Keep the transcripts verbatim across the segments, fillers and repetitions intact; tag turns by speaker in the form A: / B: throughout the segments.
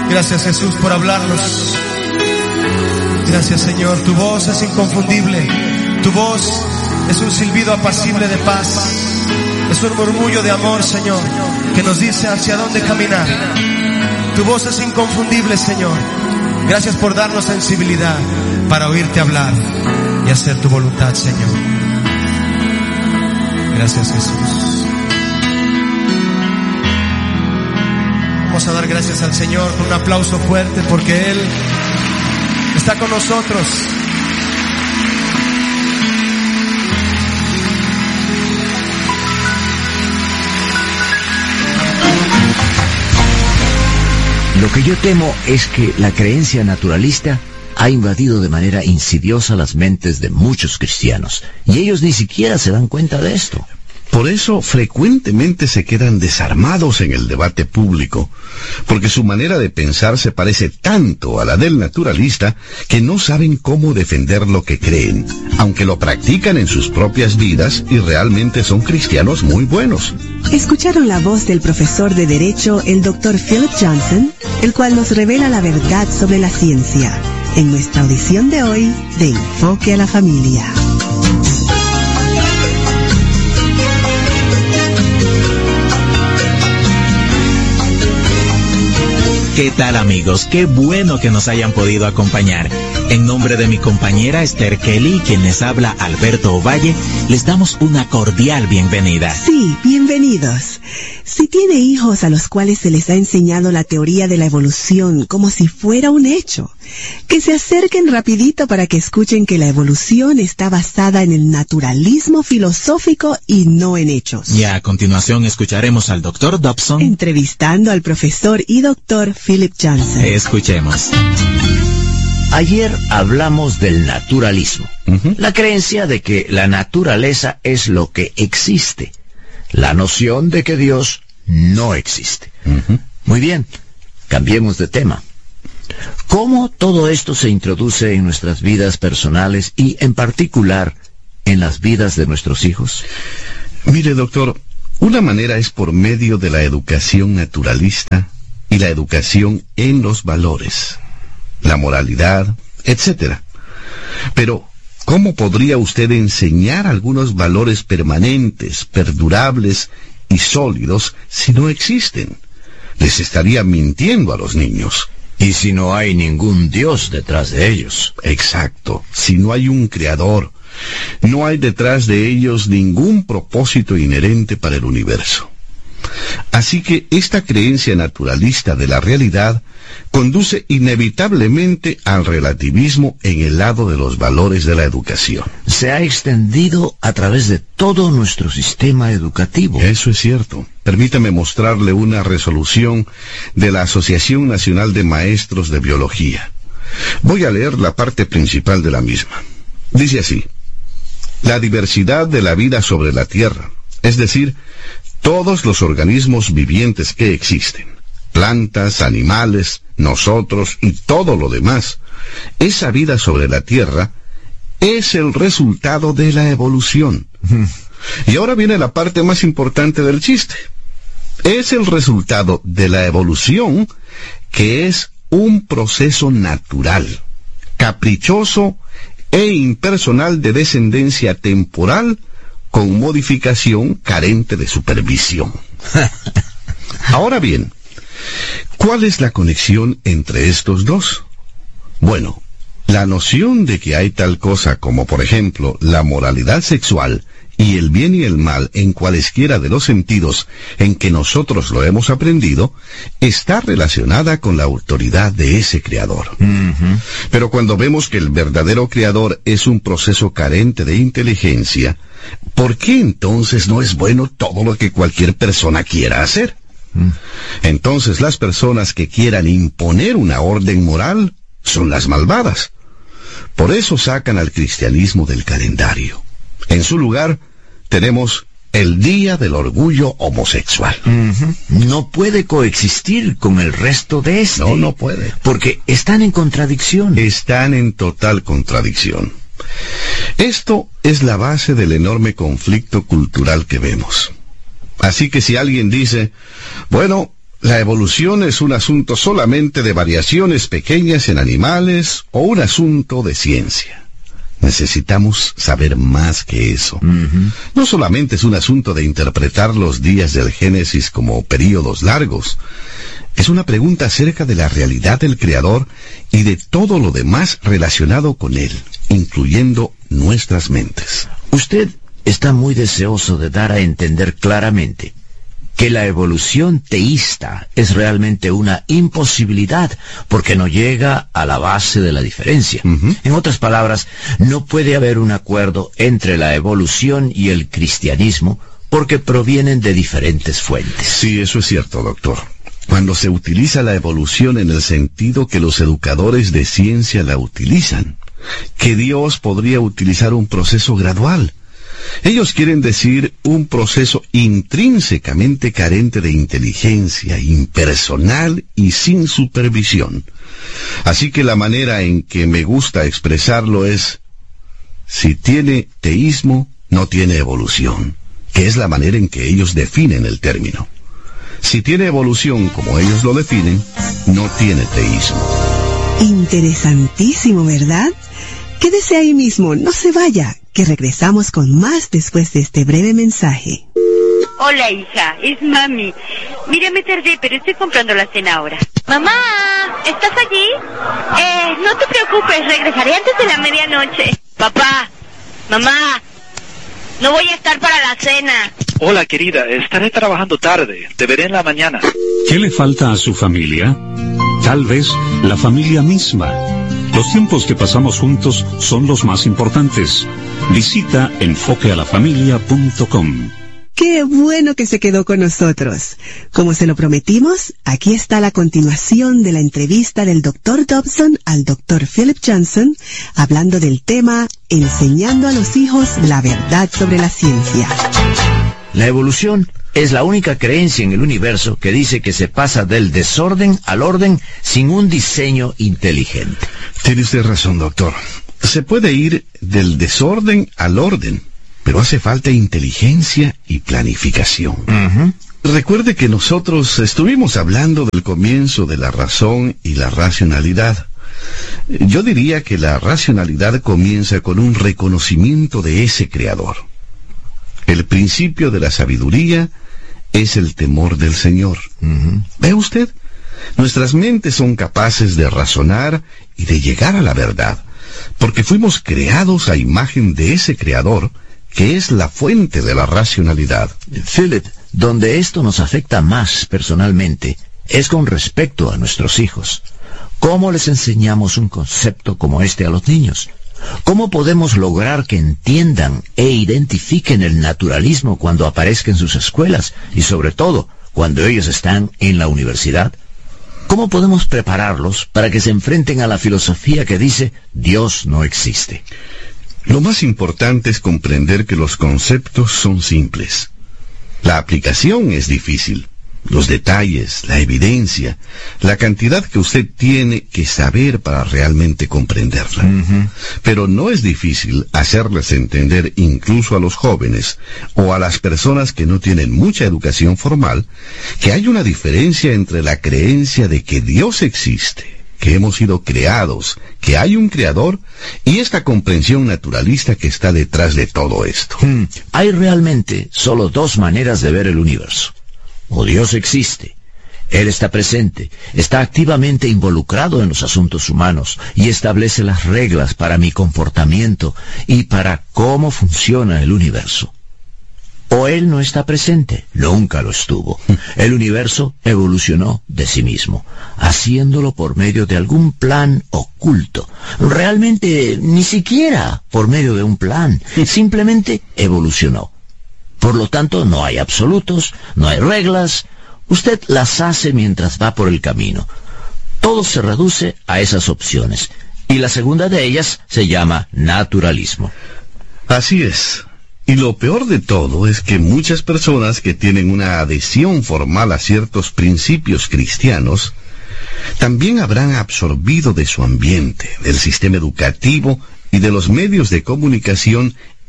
A: Gracias, Jesús, por hablarnos. Gracias, Señor. Tu voz es inconfundible. Tu voz es un silbido apacible de paz. Es un murmullo de amor, Señor, que nos dice hacia dónde caminar. Tu voz es inconfundible, Señor. Gracias por darnos sensibilidad para oírte hablar y hacer tu voluntad, Señor. Gracias, Jesús. Vamos a dar gracias al Señor con un aplauso fuerte, porque Él está con nosotros.
B: Lo que yo temo es que la creencia naturalista ha invadido de manera insidiosa las mentes de muchos cristianos, y ellos ni siquiera se dan cuenta de esto.
C: Por eso frecuentemente se quedan desarmados en el debate público, porque su manera de pensar se parece tanto a la del naturalista que no saben cómo defender lo que creen, aunque lo practican en sus propias vidas y realmente son cristianos muy buenos.
D: Escucharon la voz del profesor de Derecho, el doctor Philip Johnson, el cual nos revela la verdad sobre la ciencia, en nuestra audición de hoy de Enfoque a la Familia.
E: ¿Qué tal, amigos? Qué bueno que nos hayan podido acompañar. En nombre de mi compañera Esther Kelly, quien les habla Alberto Ovalle, les damos una cordial bienvenida.
D: Sí, bienvenidos. Si tiene hijos a los cuales se les ha enseñado la teoría de la evolución como si fuera un hecho, que se acerquen rapidito para que escuchen que la evolución está basada en el naturalismo filosófico y no en hechos.
E: Y a continuación escucharemos al doctor Dobson
D: entrevistando al profesor y doctor Philip Johnson.
E: Escuchemos.
B: Ayer hablamos del naturalismo, uh-huh. La creencia de que la naturaleza es lo que existe, la noción de que Dios no existe. Uh-huh. Muy bien, cambiemos de tema. ¿Cómo todo esto se introduce en nuestras vidas personales y, en particular, en las vidas de nuestros hijos?
C: Mire, doctor, una manera es por medio de la educación naturalista y la educación en los valores, la moralidad, etcétera. Pero, ¿cómo podría usted enseñar algunos valores permanentes, perdurables y sólidos si no existen? Les estaría mintiendo a los niños.
B: Y si no hay ningún Dios detrás de ellos.
C: Exacto. Si no hay un creador, no hay detrás de ellos ningún propósito inherente para el universo. Así que esta creencia naturalista de la realidad conduce inevitablemente al relativismo en el lado de los valores de la educación.
B: Se ha extendido a través de todo nuestro sistema educativo.
C: Eso es cierto. Permítame mostrarle una resolución de la Asociación Nacional de Maestros de Biología. Voy a leer la parte principal de la misma. Dice así: la diversidad de la vida sobre la Tierra, es decir, todos los organismos vivientes que existen, plantas, animales, nosotros y todo lo demás, esa vida sobre la Tierra es el resultado de la evolución. Y ahora viene la parte más importante del chiste. Es el resultado de la evolución, que es un proceso natural, caprichoso e impersonal de descendencia temporal, con modificación carente de supervisión. Ahora bien, ¿cuál es la conexión entre estos dos? Bueno, la noción de que hay tal cosa como, por ejemplo, la moralidad sexual y el bien y el mal en cualesquiera de los sentidos en que nosotros lo hemos aprendido, está relacionada con la autoridad de ese creador. Uh-huh. Pero cuando vemos que el verdadero creador es un proceso carente de inteligencia, ¿por qué entonces no es bueno todo lo que cualquier persona quiera hacer? Uh-huh. Entonces las personas que quieran imponer una orden moral son las malvadas. Por eso sacan al cristianismo del calendario. En su lugar, tenemos el Día del Orgullo Homosexual.
B: Uh-huh. No puede coexistir con el resto de este.
C: No, no puede.
B: Porque están en contradicción.
C: Están en total contradicción. Esto es la base del enorme conflicto cultural que vemos. Así que si alguien dice, bueno, ¿La evolución es un asunto solamente de variaciones pequeñas en animales o un asunto de ciencia? Necesitamos saber más que eso. Uh-huh. No solamente es un asunto de interpretar los días del Génesis como períodos largos. Es una pregunta acerca de la realidad del Creador y de todo lo demás relacionado con Él, incluyendo nuestras mentes.
B: Usted está muy deseoso de dar a entender claramente que la evolución teísta es realmente una imposibilidad porque no llega a la base de la diferencia. Uh-huh. En otras palabras, no puede haber un acuerdo entre la evolución y el cristianismo porque provienen de diferentes fuentes.
C: Sí, eso es cierto, doctor. Cuando se utiliza la evolución en el sentido que los educadores de ciencia la utilizan, que Dios podría utilizar un proceso gradual. Ellos quieren decir un proceso intrínsecamente carente de inteligencia, impersonal y sin supervisión. Así que la manera en que me gusta expresarlo es, si tiene teísmo, no tiene evolución, que es la manera en que ellos definen el término. Si tiene evolución como ellos lo definen, no tiene teísmo.
D: Interesantísimo, ¿verdad? Quédese ahí mismo, no se vaya, que regresamos con más después de este breve mensaje.
F: Hola, hija, es mami. Mira, me tardé, pero estoy comprando la cena ahora. Mamá, ¿estás allí? Eh, no te preocupes, regresaré antes de la medianoche. Papá, mamá, no voy a estar para la cena.
G: Hola, querida, estaré trabajando tarde, te veré en la mañana.
H: ¿Qué le falta a su familia? Tal vez la familia misma. Los tiempos que pasamos juntos son los más importantes. Visita enfoque a la familia punto com.
D: ¡Qué bueno que se quedó con nosotros! Como se lo prometimos, aquí está la continuación de la entrevista del doctor Dobson al doctor Philip Johnson, hablando del tema Enseñando a los hijos la verdad sobre la ciencia.
B: La evolución es la única creencia en el universo que dice que se pasa del desorden al orden sin un diseño inteligente.
C: Tiene usted razón, doctor. Se puede ir del desorden al orden, pero hace falta inteligencia y planificación. Uh-huh. Recuerde que nosotros estuvimos hablando del comienzo de la razón y la racionalidad. Yo diría que la racionalidad comienza con un reconocimiento de ese creador. El principio de la sabiduría es el temor del Señor. Uh-huh. ¿Ve usted? Nuestras mentes son capaces de razonar y de llegar a la verdad, porque fuimos creados a imagen de ese creador, que es la fuente de la racionalidad.
B: Philip, donde esto nos afecta más personalmente es con respecto a nuestros hijos. ¿Cómo les enseñamos un concepto como este a los niños? ¿Cómo podemos lograr que entiendan e identifiquen el naturalismo cuando aparezca en sus escuelas y sobre todo cuando ellos están en la universidad? ¿Cómo podemos prepararlos para que se enfrenten a la filosofía que dice Dios no existe?
C: Lo más importante es comprender que los conceptos son simples. La aplicación es difícil. Los detalles, la evidencia, la cantidad que usted tiene que saber para realmente comprenderla. Uh-huh. Pero no es difícil hacerles entender incluso a los jóvenes o a las personas que no tienen mucha educación formal que hay una diferencia entre la creencia de que Dios existe, que hemos sido creados, que hay un creador, y esta comprensión naturalista que está detrás de todo esto.
B: Hmm. Hay realmente solo dos maneras de ver el universo. O Dios existe, Él está presente, está activamente involucrado en los asuntos humanos y establece las reglas para mi comportamiento y para cómo funciona el universo. O Él no está presente, nunca lo estuvo. El universo evolucionó de sí mismo, haciéndolo por medio de algún plan oculto. Realmente ni siquiera por medio de un plan, simplemente evolucionó. Por lo tanto, no hay absolutos, no hay reglas. Usted las hace mientras va por el camino. Todo se reduce a esas opciones. Y la segunda de ellas se llama naturalismo.
C: Así es. Y lo peor de todo es que muchas personas que tienen una adhesión formal a ciertos principios cristianos también habrán absorbido de su ambiente, del sistema educativo y de los medios de comunicación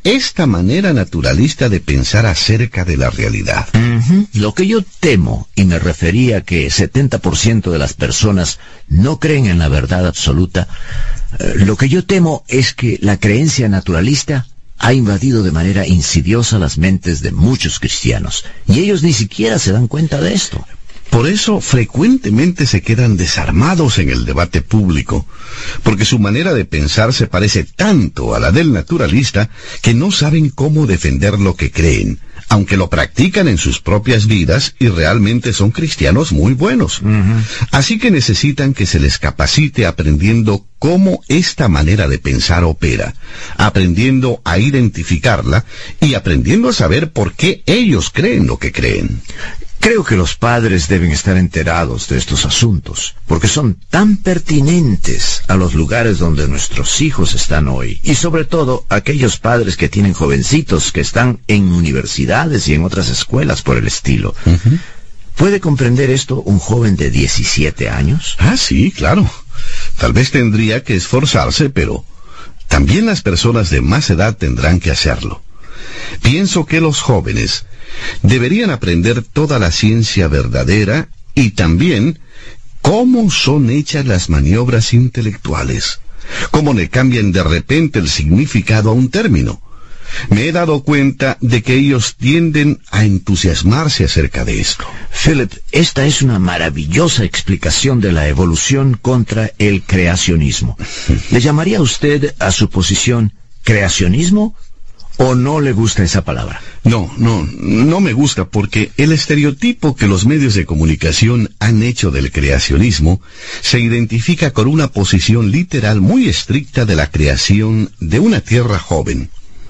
C: esta manera naturalista de pensar acerca de la realidad.
B: Uh-huh. Lo que yo temo, y me refería a que setenta por ciento de las personas no creen en la verdad absoluta, eh, lo que yo temo es que la creencia naturalista ha invadido de manera insidiosa las mentes de muchos cristianos, y ellos ni siquiera se dan cuenta de esto.
C: Por eso frecuentemente se quedan desarmados en el debate público, porque su manera de pensar se parece tanto a la del naturalista que no saben cómo defender lo que creen, aunque lo practican en sus propias vidas y realmente son cristianos muy buenos. Uh-huh. Así que necesitan que se les capacite aprendiendo cómo esta manera de pensar opera, aprendiendo a identificarla y aprendiendo a saber por qué ellos creen lo que creen.
B: Creo que los padres deben estar enterados de estos asuntos, porque son tan pertinentes a los lugares donde nuestros hijos están hoy, y sobre todo aquellos padres que tienen jovencitos que están en universidades y en otras escuelas por el estilo. Uh-huh. ¿Puede comprender esto un joven de diecisiete años?
C: Ah, sí, claro. Tal vez tendría que esforzarse, pero también las personas de más edad tendrán que hacerlo. Pienso que los jóvenes deberían aprender toda la ciencia verdadera y también cómo son hechas las maniobras intelectuales, cómo le cambian de repente el significado a un término. Me he dado cuenta de que ellos tienden a entusiasmarse acerca de esto.
B: Philip, esta es una maravillosa explicación de la evolución contra el creacionismo. ¿Le llamaría usted a su posición creacionismo o no le gusta esa palabra?
C: No, no, no me gusta porque el estereotipo que los medios de comunicación han hecho del creacionismo se identifica con una posición literal muy estricta de la creación de una tierra joven.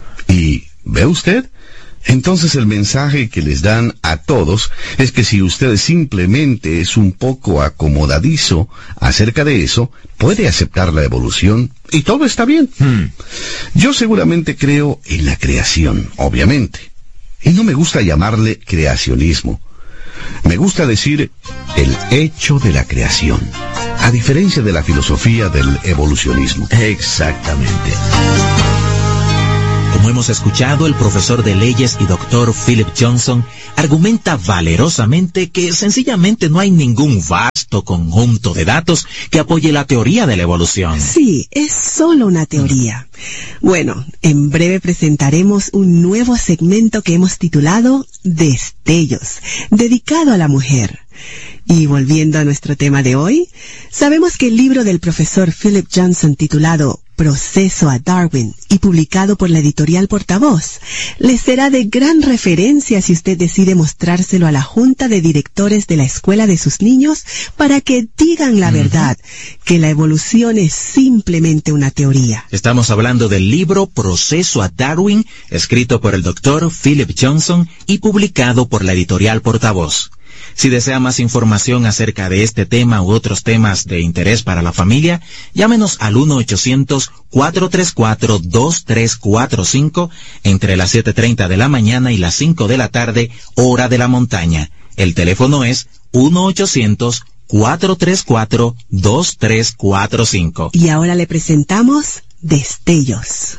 C: ¿Y ve usted? Entonces el mensaje que les dan a todos es que si usted simplemente es un poco acomodadizo acerca de eso, puede aceptar la evolución y todo está bien. Hmm. Yo seguramente creo en la creación, obviamente. Y no me gusta llamarle creacionismo. Me gusta decir el hecho de la creación, a diferencia de la filosofía del evolucionismo.
B: Exactamente.
E: Como hemos escuchado, el profesor de leyes y doctor Philip Johnson argumenta valerosamente que sencillamente no hay ningún vasto conjunto de datos que apoye la teoría de la evolución.
D: Sí, es solo una teoría. Bueno, en breve presentaremos un nuevo segmento que hemos titulado Destellos, dedicado a la mujer. Y volviendo a nuestro tema de hoy, sabemos que el libro del profesor Philip Johnson titulado Proceso a Darwin y publicado por la editorial Portavoz le será de gran referencia si usted decide mostrárselo a la junta de directores de la escuela de sus niños para que digan la uh-huh. verdad, que la evolución es simplemente una teoría.
E: Estamos hablando del libro Proceso a Darwin, escrito por el doctor Philip Johnson y publicado por la editorial Portavoz. Si desea más información acerca de este tema u otros temas de interés para la familia, llámenos al uno ochocientos, cuatro tres cuatro, dos tres cuatro cinco entre las siete treinta de la mañana y las cinco de la tarde, hora de la montaña. El teléfono es uno ochocientos, cuatro tres cuatro, dos tres cuatro cinco.
D: Y ahora le presentamos Destellos.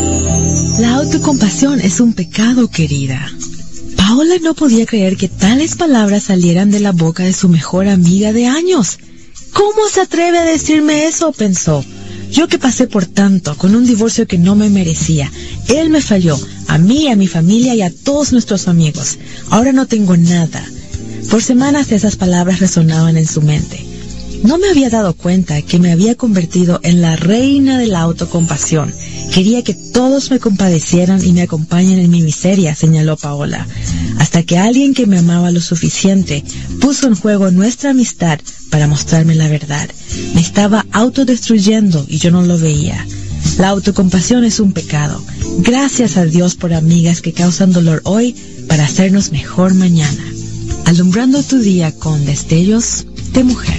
I: La autocompasión es un pecado, querida. Paola no podía creer que tales palabras salieran de la boca de su mejor amiga de años. ¿Cómo se atreve a decirme eso?, pensó. Yo que pasé por tanto, con un divorcio que no me merecía. Él me falló, a mí, a mi familia y a todos nuestros amigos. Ahora no tengo nada. Por semanas esas palabras resonaban en su mente. No me había dado cuenta que me había convertido en la reina de la autocompasión. Quería que todos me compadecieran y me acompañen en mi miseria, señaló Paola, hasta que alguien que me amaba lo suficiente puso en juego nuestra amistad para mostrarme la verdad. Me estaba autodestruyendo y yo no lo veía. La autocompasión es un pecado. Gracias a Dios por amigas que causan dolor hoy para hacernos mejor mañana. Alumbrando tu día con destellos de mujer.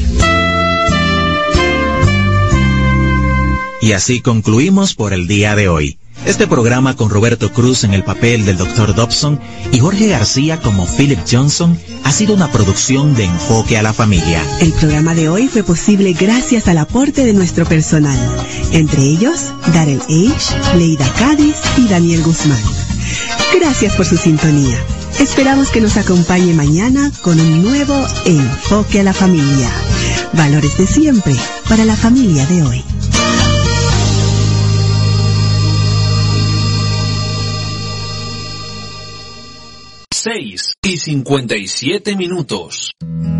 E: Y así concluimos por el día de hoy. Este programa, con Roberto Cruz en el papel del doctor Dobson y Jorge García como Philip Johnson, ha sido una producción de Enfoque a la Familia.
D: El programa de hoy fue posible gracias al aporte de nuestro personal, entre ellos Darrell H., Leida Cádiz y Daniel Guzmán. Gracias por su sintonía. Esperamos que nos acompañe mañana con un nuevo Enfoque a la Familia. Valores de siempre para la familia de hoy.
J: seis y cincuenta y siete minutos.